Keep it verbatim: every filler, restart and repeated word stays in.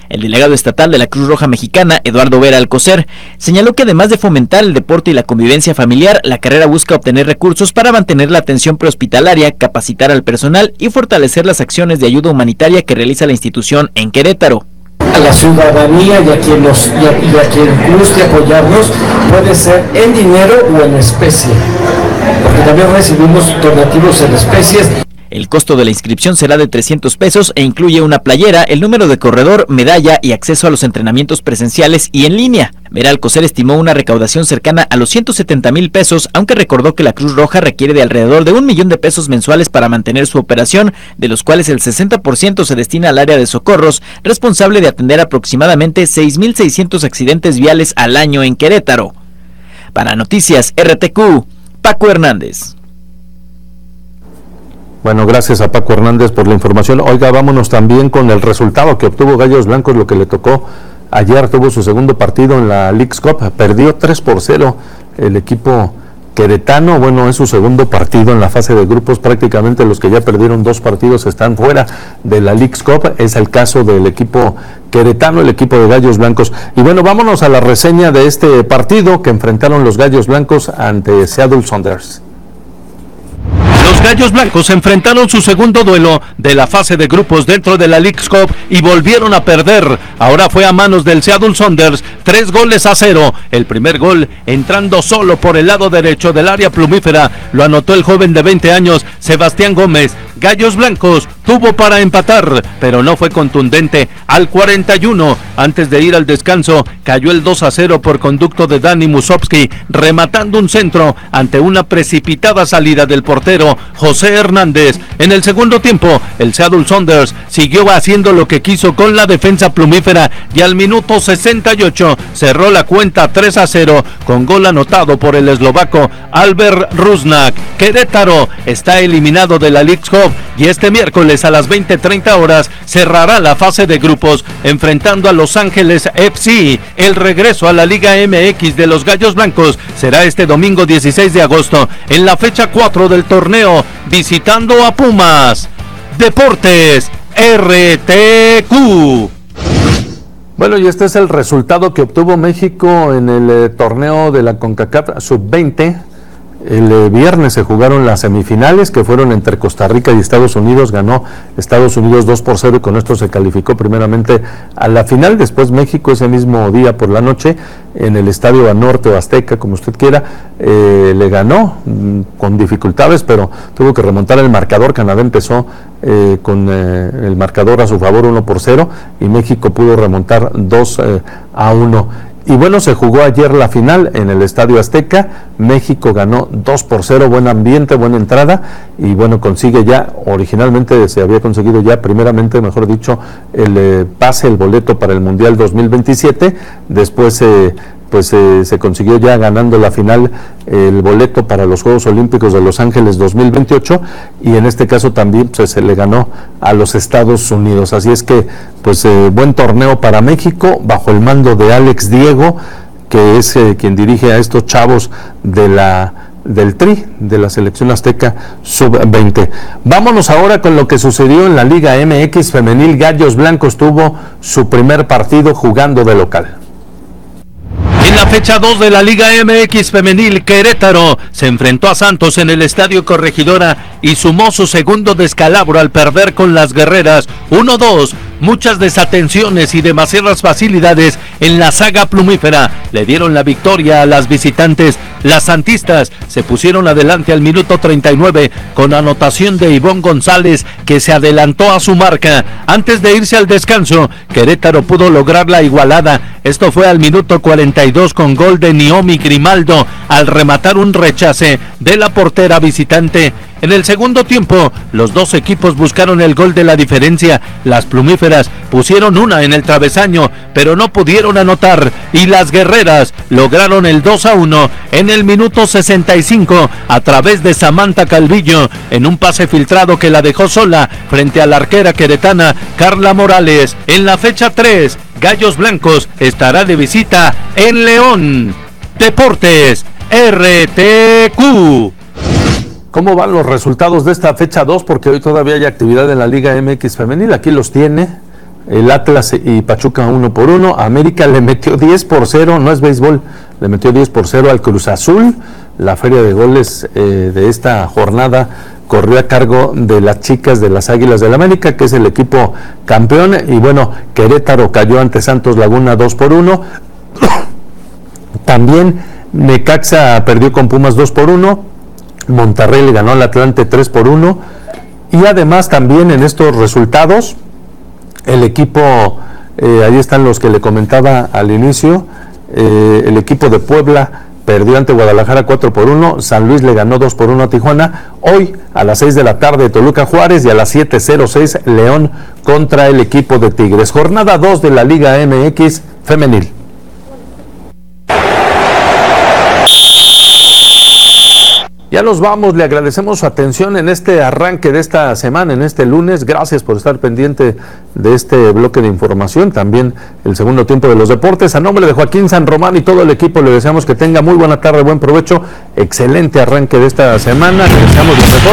El delegado estatal de la Cruz Roja Mexicana, Eduardo Vera Alcocer, señaló que además de fomentar el deporte y la convivencia familiar, la carrera busca obtener recursos para mantener la atención prehospitalaria, capacitar al personal y fortalecer las acciones de ayuda humanitaria que realiza la institución en Querétaro. A la ciudadanía y a quien nos y a, y a quien guste apoyarnos, puede ser en dinero o en especie, porque también recibimos donativos en especies. El costo de la inscripción será de trescientos pesos e incluye una playera, el número de corredor, medalla y acceso a los entrenamientos presenciales y en línea. Vera Alcocer estimó una recaudación cercana a los ciento setenta mil pesos, aunque recordó que la Cruz Roja requiere de alrededor de un millón de pesos mensuales para mantener su operación, de los cuales el sesenta por ciento se destina al área de socorros, responsable de atender aproximadamente seis mil seiscientos accidentes viales al año en Querétaro. Para Noticias R T Q, Paco Hernández. Bueno, gracias a Paco Hernández por la información. Oiga, vámonos también con el resultado que obtuvo Gallos Blancos, lo que le tocó ayer. Tuvo su segundo partido en la Leagues Cup, perdió tres por cero el equipo queretano. Bueno, es su segundo partido en la fase de grupos. Prácticamente los que ya perdieron dos partidos están fuera de la Leagues Cup. Es el caso del equipo queretano, el equipo de Gallos Blancos. Y bueno, vámonos a la reseña de este partido que enfrentaron los Gallos Blancos ante Seattle Sounders. Los Gallos Blancos enfrentaron su segundo duelo de la fase de grupos dentro de la Leagues Cup y volvieron a perder. Ahora fue a manos del Seattle Sounders, tres goles a cero. El primer gol, entrando solo por el lado derecho del área plumífera, lo anotó el joven de veinte años, Sebastián Gómez. Gallos Blancos tuvo para empatar, pero no fue contundente. Al cuarenta y uno, antes de ir al descanso, cayó el dos a cero por conducto de Dani Musovski, rematando un centro ante una precipitada salida del portero José Hernández. En el segundo tiempo, el Seattle Sounders siguió haciendo lo que quiso con la defensa plumífera y al minuto sesenta y ocho cerró la cuenta tres a cero con gol anotado por el eslovaco Albert Rusnak. Querétaro está eliminado de la Leagues Cup y este miércoles a las veinte treinta horas cerrará la fase de grupos enfrentando a Los Ángeles F C. El regreso a la Liga M X de los Gallos Blancos será este domingo dieciséis de agosto en la fecha cuatro del torneo, visitando a Pumas. Deportes R T Q. Bueno, y este es el resultado que obtuvo México en el eh, torneo de la CONCACAF sub veinte. El eh, viernes se jugaron las semifinales que fueron entre Costa Rica y Estados Unidos. Ganó Estados Unidos dos por cero y con esto se calificó primeramente a la final. Después México ese mismo día por la noche en el Estadio Banorte o Azteca, como usted quiera, eh, le ganó mmm, con dificultades, pero tuvo que remontar el marcador. Canadá empezó eh, con eh, el marcador a su favor uno por cero y México pudo remontar dos a uno. Y bueno, se jugó ayer la final en el Estadio Azteca. México ganó dos por cero, buen ambiente, buena entrada y bueno, consigue ya, originalmente se había conseguido ya, primeramente, mejor dicho, el eh, pase, el boleto para el Mundial dos mil veintisiete. Después eh, pues eh, se consiguió ya ganando la final el boleto para los Juegos Olímpicos de Los Ángeles dos mil veintiocho y en este caso también pues, se le ganó a los Estados Unidos. Así es que pues eh, buen torneo para México bajo el mando de Alex Diego, que es eh, quien dirige a estos chavos de la del Tri, de la selección azteca sub veinte. Vámonos ahora con lo que sucedió en la Liga M X femenil. Gallos Blancos tuvo su primer partido jugando de local. En la fecha dos de la Liga M X femenil, Querétaro se enfrentó a Santos en el Estadio Corregidora y sumó su segundo descalabro al perder con las guerreras uno dos. Muchas desatenciones y demasiadas facilidades en la saga plumífera le dieron la victoria a las visitantes. Las santistas se pusieron adelante al minuto treinta y nueve con anotación de Ivonne González, que se adelantó a su marca. Antes de irse al descanso, Querétaro pudo lograr la igualada. Esto fue al minuto cuarenta y dos con gol de Naomi Grimaldo al rematar un rechace de la portera visitante. En el segundo tiempo, los dos equipos buscaron el gol de la diferencia. Las plumíferas pusieron una en el travesaño, pero no pudieron anotar, y las guerreras lograron el dos a uno en el minuto sesenta y cinco a través de Samantha Calvillo, en un pase filtrado que la dejó sola frente a la arquera queretana Carla Morales. En la fecha tres, Gallos Blancos estará de visita en León. Deportes R T Q. ¿Cómo van los resultados de esta fecha dos? Porque hoy todavía hay actividad en la Liga M X femenil. Aquí los tiene el Atlas y Pachuca uno por uno. América le metió diez por cero, no es béisbol, le metió diez por cero al Cruz Azul. La feria de goles eh, de esta jornada corrió a cargo de las chicas de las Águilas del América, que es el equipo campeón. Y bueno, Querétaro cayó ante Santos Laguna dos por uno. También Necaxa perdió con Pumas dos por uno. Monterrey le ganó al Atlante tres por uno. Y además también en estos resultados, el equipo, eh, ahí están los que le comentaba al inicio, eh, el equipo de Puebla perdió ante Guadalajara cuatro por uno, San Luis le ganó dos por uno a Tijuana. Hoy a las seis de la tarde Toluca Juárez y a las siete cero seis León contra el equipo de Tigres. Jornada dos de la Liga M X femenil. Ya nos vamos, le agradecemos su atención en este arranque de esta semana, en este lunes. Gracias por estar pendiente de este bloque de información, también el segundo tiempo de los deportes. A nombre de Joaquín San Román y todo el equipo le deseamos que tenga muy buena tarde, buen provecho, excelente arranque de esta semana, le deseamos lo mejor.